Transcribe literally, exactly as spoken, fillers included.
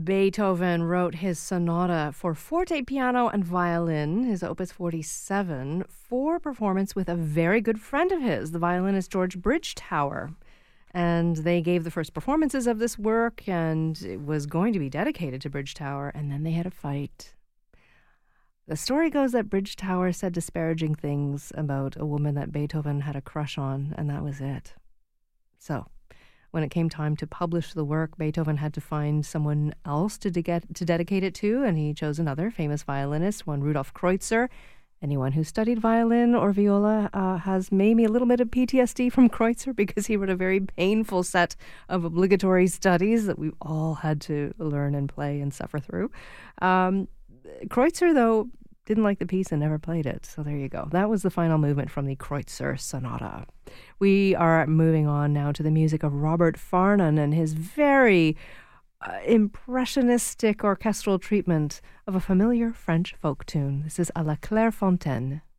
Beethoven wrote his sonata for forte, piano, and violin, his Opus forty-seven, for performance with a very good friend of his, the violinist George Bridgetower. And they gave the first performances of this work, and it was going to be dedicated to Bridgetower, and then they had a fight. The story goes that Bridgetower said disparaging things about a woman that Beethoven had a crush on, and that was it. So, when it came time to publish the work, Beethoven had to find someone else to, de- to dedicate it to, and he chose another famous violinist, one Rudolf Kreutzer. Anyone who studied violin or viola uh, has maybe a little bit of P T S D from Kreutzer because he wrote a very painful set of obligatory studies that we all had to learn and play and suffer through. Um, Kreutzer, though, didn't like the piece and never played it. So there you go. That was the final movement from the Kreutzer Sonata. We are moving on now to the music of Robert Farnon and his very uh, impressionistic orchestral treatment of a familiar French folk tune. This is À la Clairefontaine.